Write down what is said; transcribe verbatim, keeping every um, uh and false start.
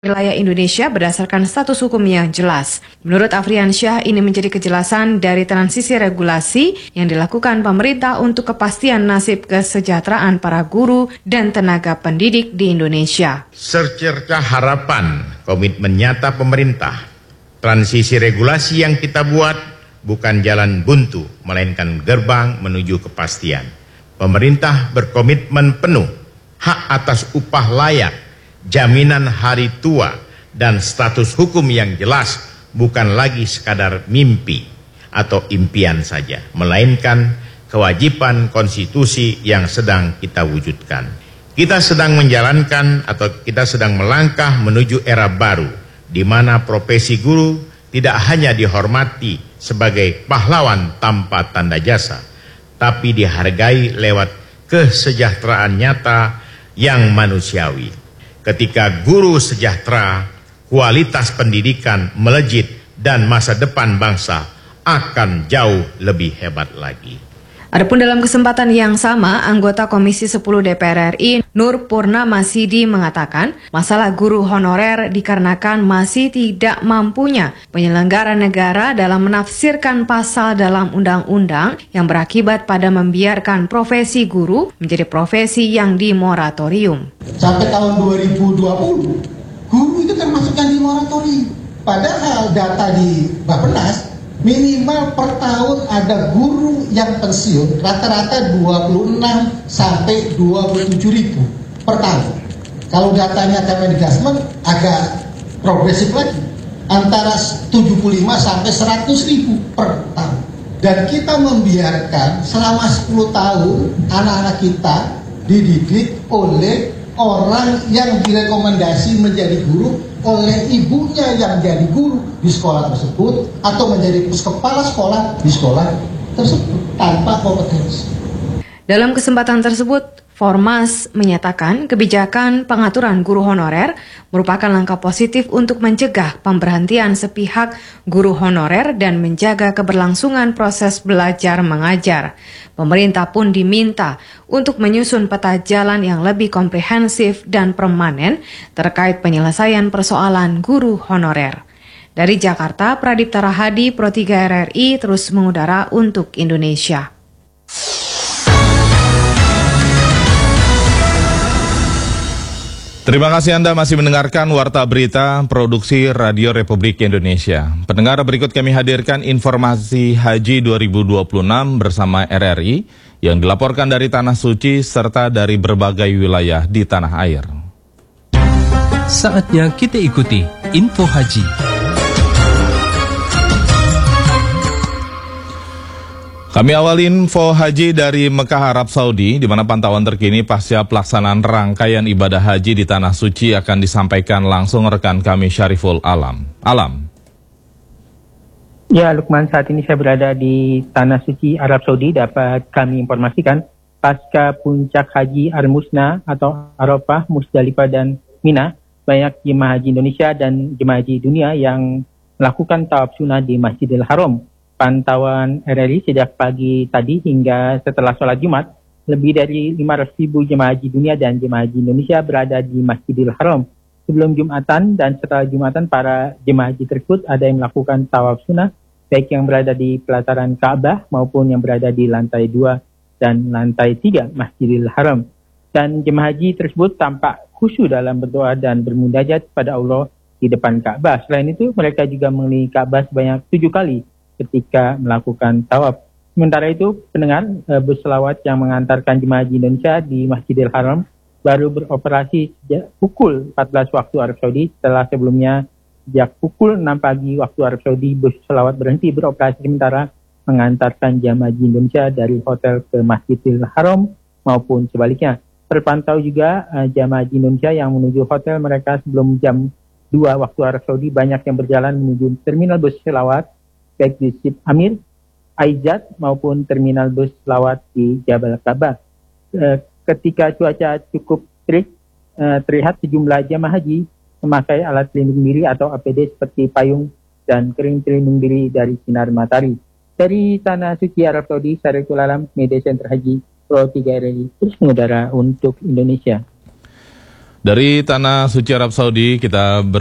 wilayah Indonesia berdasarkan status hukum yang jelas. Menurut Afriansyah, ini menjadi kejelasan dari transisi regulasi yang dilakukan pemerintah untuk kepastian nasib kesejahteraan para guru dan tenaga pendidik di Indonesia. Secerca harapan, komitmen nyata pemerintah, transisi regulasi yang kita buat bukan jalan buntu, melainkan gerbang menuju kepastian. Pemerintah berkomitmen penuh hak atas upah layak, jaminan hari tua, dan status hukum yang jelas bukan lagi sekadar mimpi atau impian saja, melainkan kewajiban konstitusi yang sedang kita wujudkan. Kita sedang menjalankan atau kita sedang melangkah menuju era baru, di mana profesi guru tidak hanya dihormati sebagai pahlawan tanpa tanda jasa, tapi dihargai lewat kesejahteraan nyata yang manusiawi. Ketika guru sejahtera, kualitas pendidikan melejit dan masa depan bangsa akan jauh lebih hebat lagi. Adapun dalam kesempatan yang sama, anggota Komisi sepuluh D P R R I Nur Purnamasidi mengatakan masalah guru honorer dikarenakan masih tidak mampunya penyelenggara negara dalam menafsirkan pasal dalam undang-undang yang berakibat pada membiarkan profesi guru menjadi profesi yang dimoratorium. Sampai tahun dua ribu dua puluh, guru itu termasuk yang dimoratorium. Padahal data di Bappenas, minimal per tahun ada guru yang pensiun rata-rata dua puluh enam sampai dua puluh tujuh ribu per tahun. Kalau datanya Kemendikbud agak progresif lagi, antara tujuh puluh lima sampai seratus ribu per tahun. Dan kita membiarkan selama sepuluh tahun anak-anak kita dididik oleh orang yang direkomendasi menjadi guru oleh ibunya yang jadi guru di sekolah tersebut atau menjadi kepala sekolah di sekolah tersebut tanpa kompetensi. Dalam kesempatan tersebut, Formas menyatakan kebijakan pengaturan guru honorer merupakan langkah positif untuk mencegah pemberhentian sepihak guru honorer dan menjaga keberlangsungan proses belajar mengajar. Pemerintah pun diminta untuk menyusun peta jalan yang lebih komprehensif dan permanen terkait penyelesaian persoalan guru honorer. Dari Jakarta, Pradipta Rahadi, Pro tiga R R I terus mengudara untuk Indonesia. Terima kasih Anda masih mendengarkan Warta Berita Produksi Radio Republik Indonesia. Pendengar, berikut kami hadirkan informasi Haji dua ribu dua puluh enam bersama R R I yang dilaporkan dari Tanah Suci serta dari berbagai wilayah di tanah air. Saatnya kita ikuti Info Haji. Kami awali info haji dari Mekah, Arab Saudi, di mana pantauan terkini pasca pelaksanaan rangkaian ibadah haji di Tanah Suci akan disampaikan langsung rekan kami Syariful Alam. Alam. Ya, Lukman, saat ini saya berada di Tanah Suci, Arab Saudi. Dapat kami informasikan pasca puncak haji Ar-Musna atau Arafah, Musdalifah dan Mina, banyak jemaah haji Indonesia dan jemaah haji dunia yang melakukan tawaf sunnah di Masjidil Haram. Pantauan R R I sejak pagi tadi hingga setelah sholat Jumat, lebih dari lima ratus ribu jemaah haji dunia dan jemaah haji Indonesia berada di Masjidil Haram. Sebelum Jumatan dan setelah Jumatan, para jemaah haji tersebut ada yang melakukan tawaf sunnah, baik yang berada di pelataran Ka'bah maupun yang berada di lantai dua dan lantai tiga Masjidil Haram. Dan jemaah haji tersebut tampak khusyuk dalam berdoa dan bermunajat pada Allah di depan Ka'bah. Selain itu, mereka juga mengelilingi Ka'bah sebanyak tujuh kali ketika melakukan tawaf. Sementara itu, pendengar, bus selawat yang mengantarkan jemaah haji Indonesia di Masjidil Haram baru beroperasi sejak pukul empat belas waktu Arab Saudi, setelah sebelumnya sejak pukul enam pagi waktu Arab Saudi bus selawat berhenti beroperasi sementara mengantarkan jemaah haji Indonesia dari hotel ke Masjidil Haram maupun sebaliknya. Terpantau juga uh, jemaah haji Indonesia yang menuju hotel mereka sebelum jam dua waktu Arab Saudi banyak yang berjalan menuju terminal bus selawat baik di Sip Amir, Aizat maupun terminal bus selawat di Jabal Ka'bah. E, ketika cuaca cukup terik, e, terlihat sejumlah jemaah haji memakai alat pelindung diri atau A P D seperti payung dan kering pelindung diri dari sinar matahari. Dari Tanah Suci Arab Saudi, Syariful Alam, Media Center Haji Pro tiga R R I terus mengudara untuk Indonesia. Dari Tanah Suci Arab Saudi kita ber